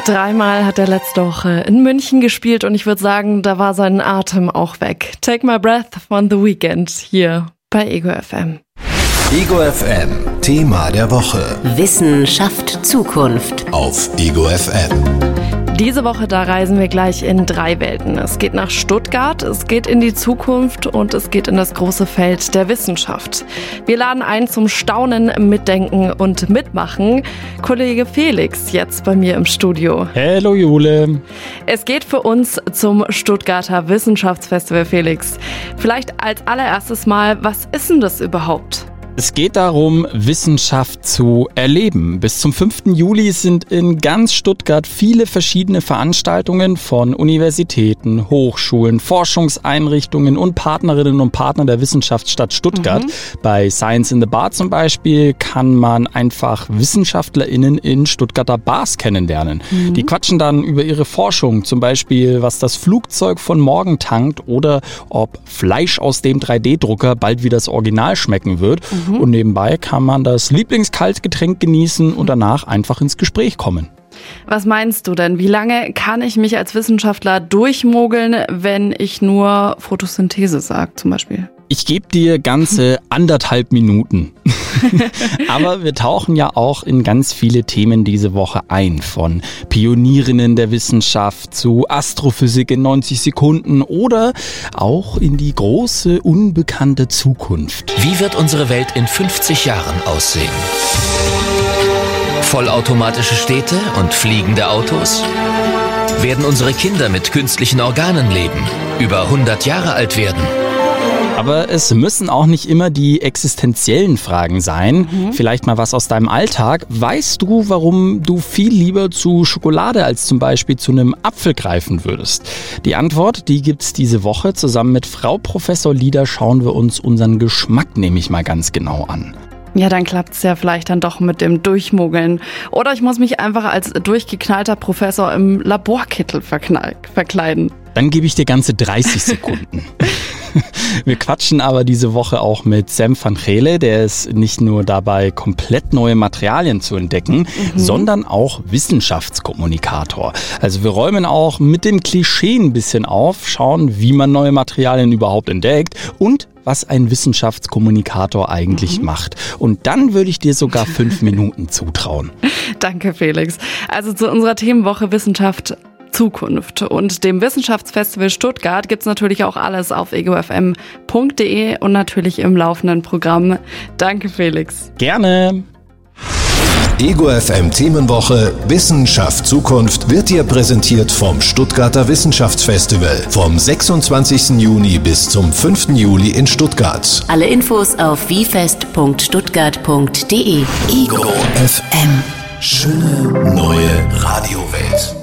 3-mal hat er letzte Woche in München gespielt und ich würde sagen, da war sein Atem auch weg. Take My Breath von The Weeknd hier bei Ego FM. Ego FM, Thema der Woche. Wissenschaft Zukunft. Auf Ego FM. Diese Woche, da reisen wir gleich in 3 Welten. Es geht nach Stuttgart, es geht in die Zukunft und es geht in das große Feld der Wissenschaft. Wir laden ein zum Staunen, Mitdenken und Mitmachen. Kollege Felix jetzt bei mir im Studio. Hallo Jule. Es geht für uns zum Stuttgarter Wissenschaftsfestival, Felix. Vielleicht als allererstes mal, was ist denn das überhaupt? Es geht darum, Wissenschaft zu erleben. Bis zum 5. Juli sind in ganz Stuttgart viele verschiedene Veranstaltungen von Universitäten, Hochschulen, Forschungseinrichtungen und Partnerinnen und Partnern der Wissenschaftsstadt Stuttgart. Bei Science in the Bar zum Beispiel kann man einfach WissenschaftlerInnen in Stuttgarter Bars kennenlernen. Die quatschen dann über ihre Forschung, zum Beispiel was das Flugzeug von morgen tankt oder ob Fleisch aus dem 3D-Drucker bald wie das Original schmecken wird. Und nebenbei kann man das Lieblingskaltgetränk genießen und danach einfach ins Gespräch kommen. Was meinst du denn? Wie lange kann ich mich als Wissenschaftler durchmogeln, wenn ich nur Photosynthese sage zum Beispiel? Ich gebe dir ganze 1,5 Minuten. Aber wir tauchen ja auch in ganz viele Themen diese Woche ein. Von Pionierinnen der Wissenschaft zu Astrophysik in 90 Sekunden oder auch in die große, unbekannte Zukunft. Wie wird unsere Welt in 50 Jahren aussehen? Vollautomatische Städte und fliegende Autos? Werden unsere Kinder mit künstlichen Organen leben, über 100 Jahre alt werden? Aber es müssen auch nicht immer die existenziellen Fragen sein. Vielleicht mal was aus deinem Alltag. Weißt du, warum du viel lieber zu Schokolade als zum Beispiel zu einem Apfel greifen würdest? Die Antwort, die gibt's diese Woche. Zusammen mit Frau Professor Lieder schauen wir uns unseren Geschmack nämlich mal ganz genau an. Ja, dann klappt's ja vielleicht dann doch mit dem Durchmogeln. Oder ich muss mich einfach als durchgeknallter Professor im Laborkittel verkleiden. Dann gebe ich dir ganze 30 Sekunden. Wir quatschen aber diese Woche auch mit Sam van Gele, der ist nicht nur dabei, komplett neue Materialien zu entdecken, sondern auch Wissenschaftskommunikator. Also wir räumen auch mit den Klischeen ein bisschen auf, schauen, wie man neue Materialien überhaupt entdeckt und was ein Wissenschaftskommunikator eigentlich macht. Und dann würde ich dir sogar 5 Minuten zutrauen. Danke, Felix. Also zu unserer Themenwoche Wissenschaft Zukunft und dem Wissenschaftsfestival Stuttgart gibt's natürlich auch alles auf egofm.de und natürlich im laufenden Programm. Danke, Felix. Gerne. Ego FM Themenwoche Wissenschaft Zukunft wird dir präsentiert vom Stuttgarter Wissenschaftsfestival vom 26. Juni bis zum 5. Juli in Stuttgart. Alle Infos auf wifest.stuttgart.de. Ego FM. Schöne neue Radiowelt.